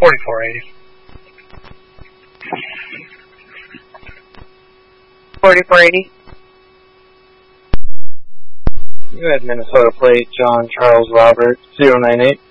4480. 4480. You had Minnesota plate John Charles Robert 098.